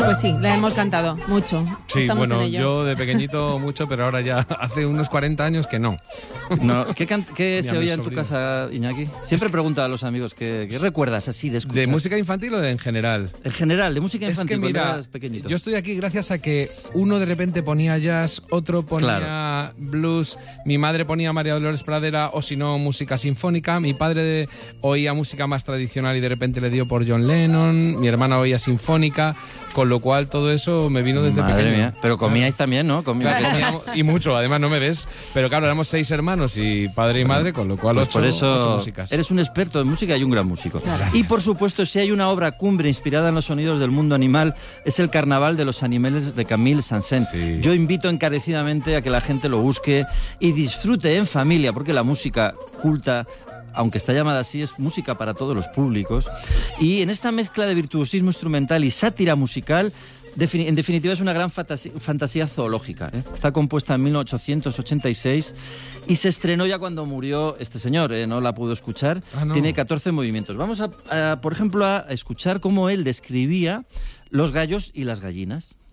Pues sí, la hemos cantado mucho. Sí, Estamos bueno, en ello. yo de pequeñito mucho, pero ahora ya hace unos 40 años que no. No, ¿qué Ni a se mi oía en tu sobrino. casa, Iñaki? Siempre pregunto a los amigos, ¿qué recuerdas así de escuchar? ¿De música infantil o de en general? En general, de música Es infantil, que cuando mira, eras pequeñito. yo estoy aquí gracias a que uno de repente ponía jazz, otro ponía blues, mi madre ponía María Dolores Pradera o si no música sinfónica, mi padre oía música más tradicional y de repente le dio por John Lennon, mi hermana oía sinfónica, con lo cual todo eso me vino desde Madre pequeño. mía, pero comíais también, ¿no? Claro, comíamos, y mucho, además no me ves, pero claro, éramos 6 hermanos y padre y madre, con lo cual Pues 8 por eso músicas. eres un experto en música y un gran músico. Gracias. Y por supuesto, si hay una obra cumbre inspirada en los sonidos del mundo animal, es el Carnaval de los Animales de Camille Saint-Saëns. Sí. Yo invito encarecidamente a que la gente lo busque y disfrute en familia, porque la música culta, aunque está llamada así, es música para todos los públicos. Y en esta mezcla de virtuosismo instrumental y sátira musical, en definitiva es una gran fantasía zoológica, ¿eh? Está compuesta en 1886 y se estrenó ya cuando murió este señor, no la pudo escuchar. Ah, no. Tiene 14 movimientos. Vamos por ejemplo, a escuchar cómo él describía los gallos y las gallinas.